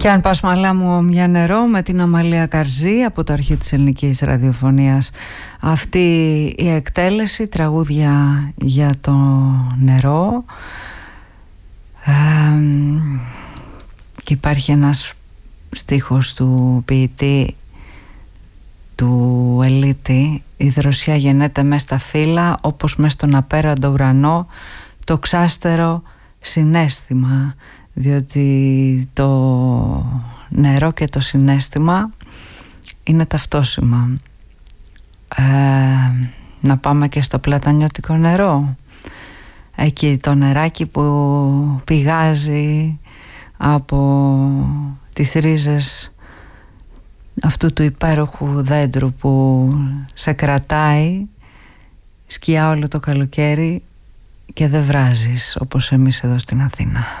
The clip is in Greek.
Και αν πας μαλά μου μια νερό με την Αμαλία Καρζή από το αρχείο της ελληνικής ραδιοφωνίας. Αυτή η εκτέλεση, τραγούδια για το νερό. Και υπάρχει ένας στίχος του ποιητή του Ελίτη: η δροσιά γεννέται μες στα φύλλα, όπως μες στον απέραντο ουρανό το ξάστερο συναίσθημα. Διότι το νερό και το συναίσθημα είναι ταυτόσιμα. Να πάμε και στο πλατανιώτικο νερό. Εκεί το νεράκι που πηγάζει από τις ρίζες αυτού του υπέροχου δέντρου που σε κρατάει σκιά όλο το καλοκαίρι και δεν βράζεις όπως εμείς εδώ στην Αθήνα.